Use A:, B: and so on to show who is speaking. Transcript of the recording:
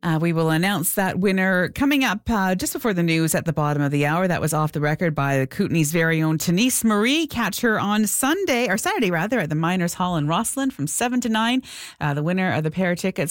A: We will announce that winner coming up just before the news at the bottom of the hour. That was Off the Record by the Kootenays' very own Denise Marie. Catch her on Saturday at the Miners Hall in Rosslyn from 7 to 9. The winner of the pair of tickets